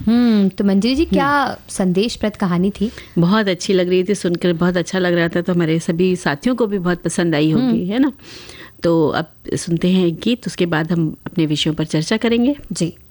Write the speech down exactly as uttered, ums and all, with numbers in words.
हम्म तो मंजरी जी, क्या संदेशप्रद कहानी थी? बहुत अच्छी लग रही थी, सुनकर बहुत अच्छा लग रहा था। तो हमारे सभी साथियों को भी बहुत पसंद आई होगी, है ना। तो अब सुनते हैं एक गीत, उसके बाद हम अपने विषयों पर चर्चा करेंगे। जी।